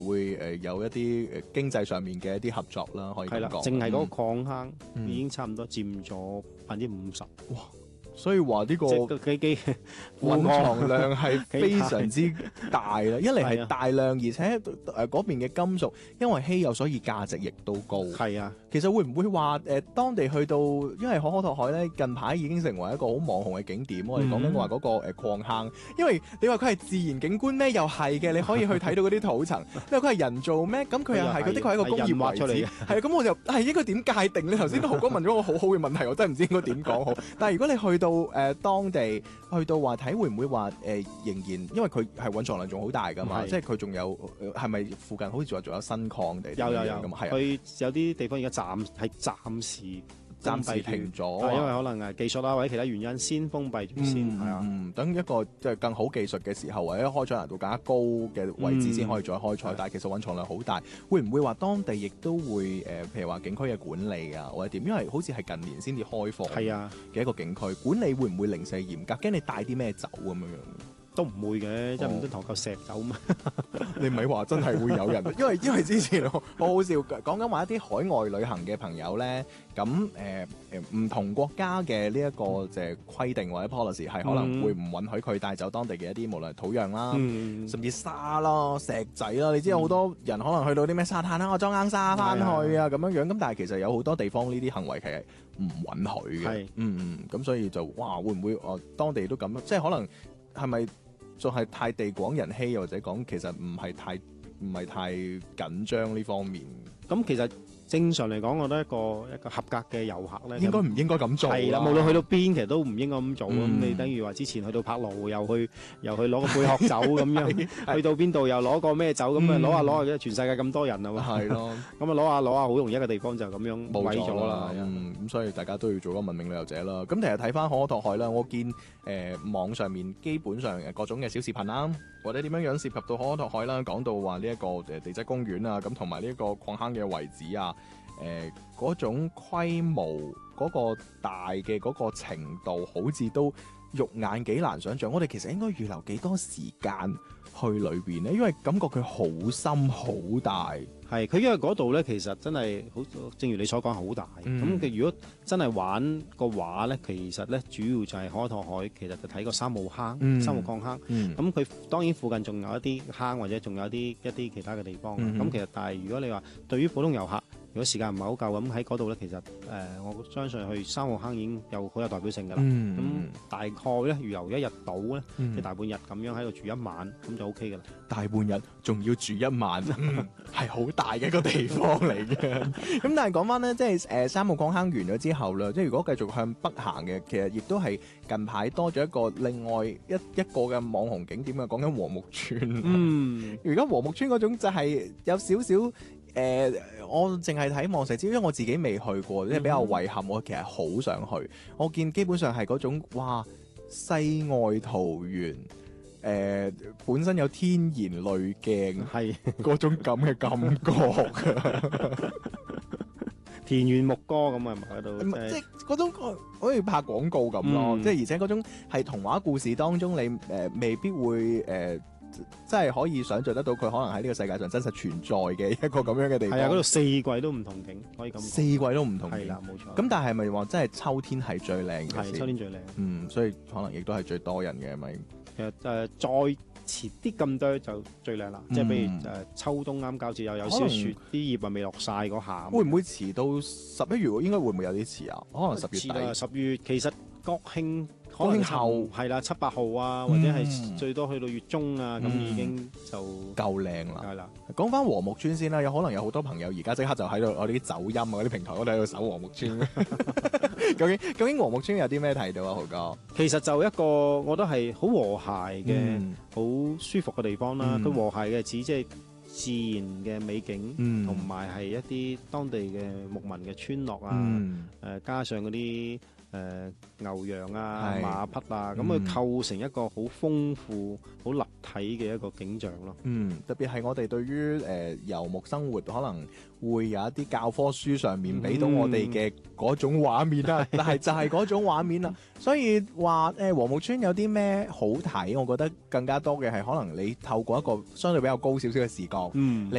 會有一啲經濟上面嘅一啲合作啦，可以係啦， 咁講。 淨係嗰個礦坑已經差唔多佔咗50%。 所以話呢個即係幾蘊藏量係非常之大啦，一嚟係係啊大量，而且嗰邊嘅金屬因為稀有，所以價值亦都高。 係啊， 其實會唔會話當地去到，因為可可托海咧近排已經成為一個好網紅嘅景點。我哋講緊話嗰個礦坑，因為你話佢係自然景觀咩？又係嘅，你可以去睇到嗰啲土層。你話佢係人造咩？咁佢又係，佢的確係一個工業人畫出嚟嘅。 遺址。係啊，咁我就係應該點界定？你頭先都豪哥問咗個好好嘅問題，我真係唔知應該點講好。但係如果你去到當地，去到話睇會唔會話仍然，因為佢係蘊藏量仲好大噶嘛，即係佢仲有係咪附近好似話仲有新礦地？有咁係啊， 佢有啲地方而家暫時停咗， 因為可能技術啦或者其他原因先封閉住先，係啊。 等一個即係更好技術嘅時候，或者開採難度更加高嘅位置先可以再開採。但係其實蘊藏量好大，會唔會話當地亦都會譬如話景區嘅管理啊，或者點？因為好似係近年先至開放嘅一個景區，管理會唔會零舍嚴格？驚你帶啲咩走咁樣樣？ 都唔會嘅，即係唔通投嚿石走嘛？ 你唔係話真係會有人，因為之前好好笑，講緊話一啲海外旅行嘅朋友咧，咁唔同國家嘅呢一個就係規定或者 policy 係可能會唔允許佢帶走當地嘅一啲無論土壤啦，甚至沙啦、石仔啦。你知有好多人可能去到啲咩沙灘啦，我裝硬沙翻去啊咁樣樣。咁但係其實有好多地方呢啲行為係唔允許嘅。咁所以就哇會唔會當地都咁？即係可能係咪？仲係太地廣人稀，或者講其實唔係太緊張呢方面。 咁其實正常嚟講，我覺得一個合格嘅遊客咧， 應該唔應該咁做？ 係啦，無論去到邊，其實都唔應該咁做。咁你等於話之前去到柏勞，又去攞個貝殼酒咁樣，去到邊度又攞個咩酒咁啊？攞下，全世界咁多人啊嘛。係咯，咁啊攞下，好容易一個地方就咁樣毀咗啦。 咁所以大家都要做個文明旅遊者啦。咁其實睇翻可可托海啦，我見網上面基本上各種嘅小視頻啦，或者點樣涉及到可可托海啦，講到話呢一個地質公園啊，咁同埋呢一個礦坑嘅遺址啊。嗰種規模、嗰個大嘅嗰個程度，好似都肉眼幾難想像。我哋其實應該預留幾多時間去裏邊呢？因為感覺佢好深好大。 係佢因為嗰度咧，其實真係好，正如你所講好大。咁佢如果真係玩嘅話咧，其實咧主要就係可可托海，其實就睇個三號坑、三號礦坑。咁佢當然附近仲有一啲坑，或者仲有一啲其他嘅地方。咁其實但係如果你話對於普通遊客，如果時間唔係好夠咁喺嗰度咧，其實我相信去三號坑已經好有代表性㗎啦。咁大概咧預留一日到咧，即係大半日咁樣喺度住一晚，咁就 OK 㗎啦。 大半日仲要住一晚，係好大嘅一個地方嚟嘅。咁但係講翻咧，即係三號礦坑完咗之後啦，即係如果繼續向北行嘅，其實亦都係近排多咗一個另外一個嘅網紅景點啊，講緊和睦村。而家和睦村嗰種就係有少少。我淨係睇望石礁，因為我自己未去過，即係比較遺憾。我其實好想去。我見基本上係嗰種哇世外桃源，本身有天然濾鏡，係嗰種咁嘅感覺。 田園牧歌咁啊，喺度即係嗰種好似拍廣告咁咯。即係而且嗰種係童話故事當中，你未必會即係可以想像得到佢可能喺呢個世界上真實存在嘅一個咁樣嘅地方。係啊， 嗰度四季都唔同景，可以咁講。 四季都唔同景， 係啦，冇錯。 咁但係咪話真係秋天係最靚嘅？ 係秋天最靚。 所以可能亦都係最多人嘅咪。 其實再遲啲咁多就最靚啦。即係譬如秋冬啱交接又有少雪，啲葉啊未落晒嗰下。 會唔會遲到11月？應該會唔會有啲遲啊？可能10月底。 10月其實國慶後係啦，7、8號啊，或者係最多去到月中啊，咁已經就夠靚啦。 係啦， 講翻和睦村先啦，有可能有好多朋友而家即刻就喺度我哋啲走音啊，嗰啲平台我哋喺度搜和睦村。究竟和睦村有啲咩睇到啊，豪哥？ 其實就一個我覺得係好和諧嘅、好舒服嘅地方啦。佢和諧嘅指即係自然嘅美景，同埋係一啲當地嘅牧民嘅村落啊，加上嗰啲牛羊啊、馬匹啊，咁佢構成一個好豐富、好立體睇嘅一個景象咯。 特別係我哋對於遊牧生活可能會有一啲教科書上面俾到我哋嘅嗰種畫面啦，但係就係嗰種畫面啦。所以話禾木村有啲咩好睇，我覺得更加多嘅係可能你透過一個相對比較高少少嘅視角，你